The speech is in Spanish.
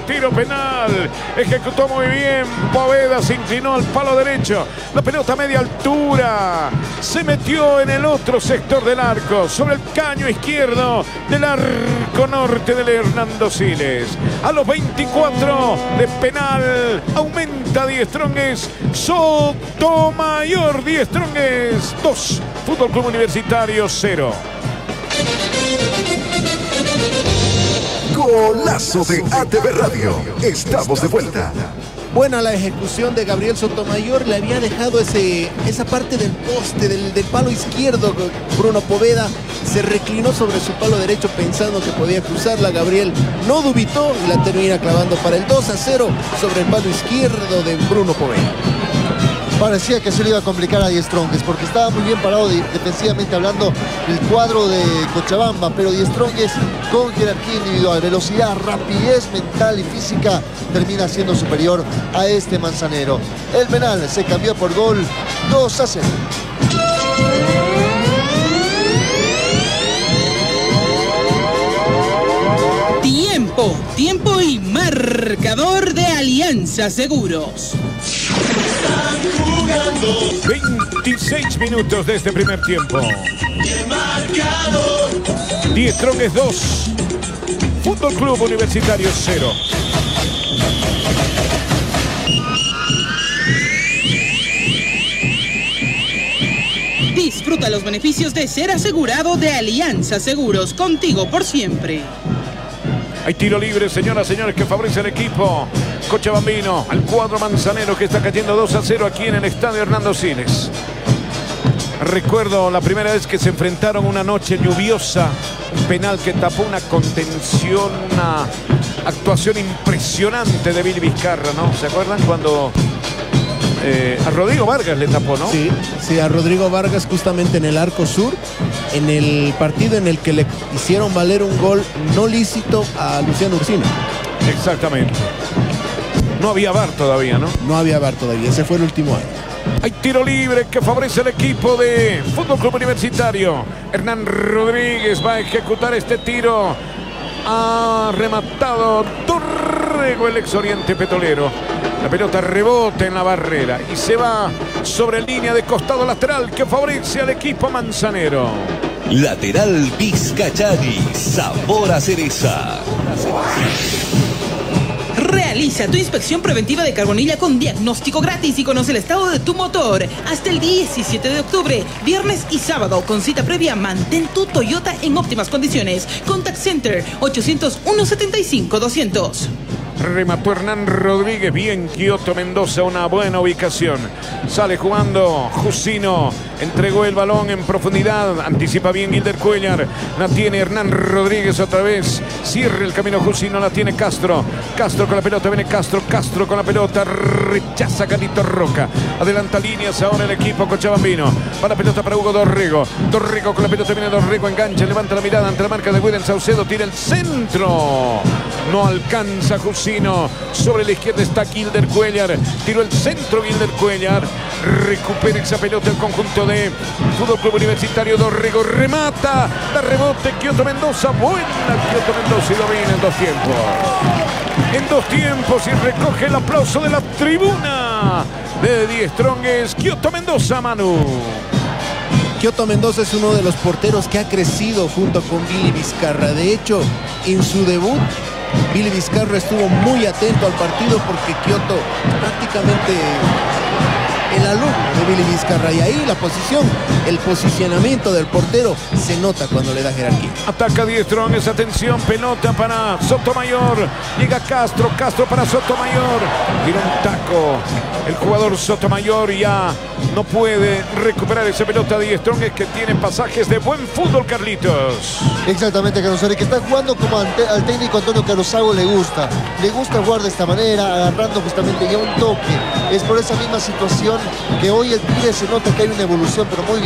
tiro penal. Ejecutó muy bien. Poveda se inclinó al palo derecho. La pelota a media altura. Se metió en el otro sector del arco. Sobre el caño izquierdo del arco norte del Hernando Siles. A los 24 de penal. Aumenta Die Strongest. Sotomayor Die Strongest 2. Fútbol Club Universitario 0. Golazo de ATV Radio. Estamos de vuelta. Buena la ejecución de Gabriel Sotomayor. Le había dejado esa parte del poste, del palo izquierdo. Bruno Poveda se reclinó sobre su palo derecho pensando que podía cruzarla. Gabriel no dubitó y la termina clavando para el 2-0 sobre el palo izquierdo de Bruno Poveda. Parecía que se le iba a complicar a Die Strongest porque estaba muy bien parado defensivamente hablando el cuadro de Cochabamba, pero Die Strongest con jerarquía individual, velocidad, rapidez mental y física termina siendo superior a este manzanero. El penal se cambió por gol. 2-0. Tiempo y marcador de Alianza Seguros. 26 minutos de este primer tiempo. Die Strongest 2. Fútbol Club Universitario 0. Disfruta los beneficios de ser asegurado de Alianza Seguros. Contigo por siempre. Hay tiro libre, señoras y señores, que favorece al equipo cochabambino, al cuadro manzanero que está cayendo 2-0 aquí en el estadio Hernando Siles. Recuerdo la primera vez que se enfrentaron una noche lluviosa, un penal que tapó una contención, una actuación impresionante de Billy Vizcarra, ¿no? ¿Se acuerdan cuando a Rodrigo Vargas le tapó, ¿no? Sí, a Rodrigo Vargas justamente en el arco sur, en el partido en el que le hicieron valer un gol no lícito a Luciano Ursino. Exactamente. No había VAR todavía, ¿no? No había VAR todavía, ese fue el último año. Hay tiro libre que favorece al equipo de Fútbol Club Universitario. Hernán Rodríguez va a ejecutar este tiro. Ha rematado Dorrego, el ex Oriente Petrolero. La pelota rebota en la barrera y se va sobre línea de costado lateral que favorece al equipo manzanero. Lateral Vizcachani, sabor a cereza. Realiza tu inspección preventiva de carbonilla con diagnóstico gratis y conoce el estado de tu motor. Hasta el 17 de octubre, viernes y sábado, con cita previa, mantén tu Toyota en óptimas condiciones. Contact Center 801-75-200. Remató Hernán Rodríguez, bien Quioto Mendoza, una buena ubicación. Sale jugando Jusino, entregó el balón en profundidad, anticipa bien Gilder Cuellar, la tiene Hernán Rodríguez otra vez, cierra el camino Jusino, la tiene Castro, Castro con la pelota, viene Castro, Castro con la pelota, rechaza Carito Roca, adelanta líneas ahora el equipo cochabambino, va la pelota para Hugo Dorrego, Dorrego con la pelota, viene Dorrego, engancha, levanta la mirada ante la marca de William Saucedo, tira el centro, no alcanza Jusino. Sobre la izquierda está Gilder Cuellar. Tiró el centro Gilder Cuellar. Recupera esa pelota el conjunto de Fútbol Club Universitario. Dorrego remata. Da rebote Quioto Mendoza. Buena Quioto Mendoza y domina en 2 tiempos. En 2 tiempos y recoge el aplauso de la tribuna de Die Strongest. Quioto Mendoza, Manu. Quioto Mendoza es uno de los porteros que ha crecido junto con Billy Vizcarra. De hecho, en su debut, Billy Vizcarra estuvo muy atento al partido porque Quioto prácticamente el alumno de Billy Vizcarra, y ahí la posición, el posicionamiento del portero se nota cuando le da jerarquía. Ataca Die Strongest, atención, pelota para Sotomayor, llega Castro, Castro para Sotomayor, tira un taco, el jugador Sotomayor ya no puede recuperar esa pelota. Die Strongest que tiene pasajes de buen fútbol, Carlitos. Exactamente, Carlos, que está jugando como al técnico Antonio Carosago le gusta jugar de esta manera, agarrando justamente ya un toque. Es por esa misma situación que hoy el Tigre se nota que hay una evolución, pero muy bien.